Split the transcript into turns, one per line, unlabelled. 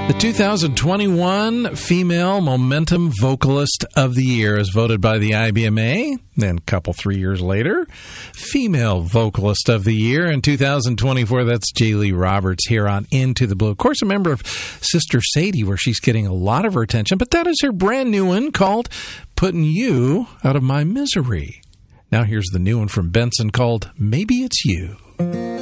The 2021 Female Momentum Vocalist of the Year is voted by the IBMA. Then a 3 years later, Female Vocalist of the Year in 2024, that's Jaylee Roberts here on Into the Blue. Of course, a member of Sister Sadie, where she's getting a lot of her attention, but that is her brand new one called Putting You Out of My Misery. Now here's the new one from Benson called Maybe It's You.